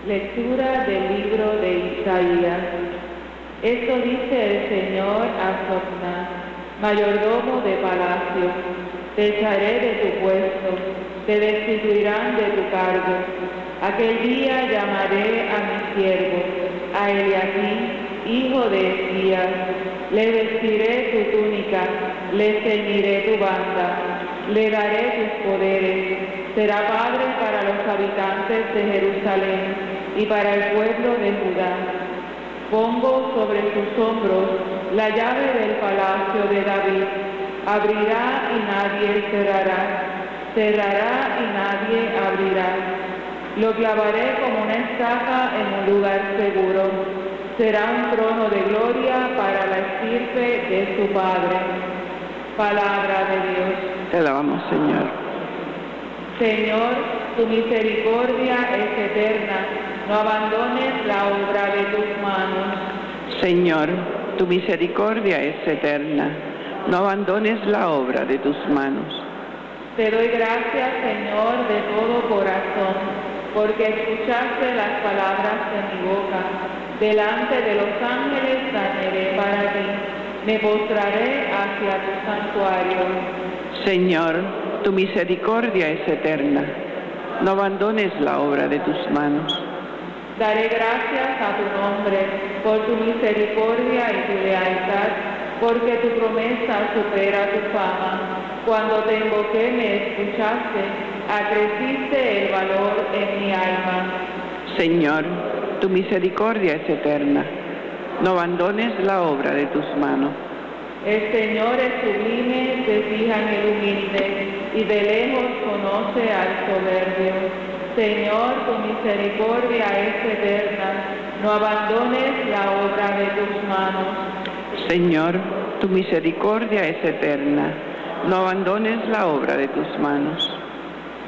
Lectura del libro de Isaías. Esto dice el Señor a Sofná, mayordomo de palacio: te echaré de tu puesto, te destituirán de tu cargo. Aquel día llamaré a mi siervo, a Eliaquim, hijo de Esquías. Le vestiré tu túnica, le ceñiré tu banda, le daré tus poderes. Será padre para los habitantes de Jerusalén y para el pueblo de Judá. Pongo sobre sus hombros la llave del palacio de David. Abrirá y nadie cerrará, cerrará y nadie abrirá. Lo clavaré como una estaca en un lugar seguro. Será un trono de gloria para la estirpe de su padre. Palabra de Dios. Te alabamos, Señor. Señor, tu misericordia es eterna. No abandones la obra de tus manos. Señor, tu misericordia es eterna. No abandones la obra de tus manos. Te doy gracias, Señor, de todo corazón, porque escuchaste las palabras de mi boca. Delante de los ángeles tañeré para ti. Me postraré hacia tu santuario. Señor, tu misericordia es eterna. No abandones la obra de tus manos. Daré gracias a tu nombre por tu misericordia y tu lealtad, porque tu promesa supera tu fama. Cuando te invoqué me escuchaste, acreciste el valor en mi alma. Señor, tu misericordia es eterna. No abandones la obra de tus manos. El Señor es sublime, se fija en el humilde y de lejos conoce al soberbio. Señor, tu misericordia es eterna. No abandones la obra de tus manos. Señor, tu misericordia es eterna. No abandones la obra de tus manos.